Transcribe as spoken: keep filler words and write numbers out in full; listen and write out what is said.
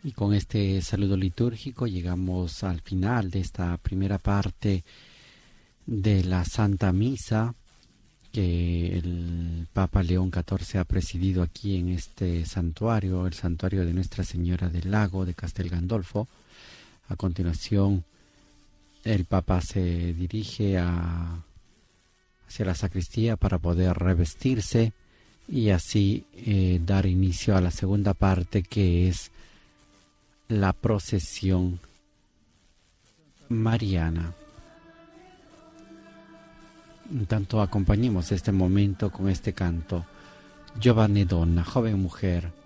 Y con este saludo litúrgico llegamos al final de esta primera parte de la Santa Misa que el Papa León catorce ha presidido aquí en este santuario, el santuario de Nuestra Señora del Lago de Castel Gandolfo. A continuación, el Papa se dirige a, hacia la sacristía para poder revestirse y así eh, dar inicio a la segunda parte, que es la procesión mariana. En tanto, acompañemos este momento con este canto: Giovane donna, joven mujer,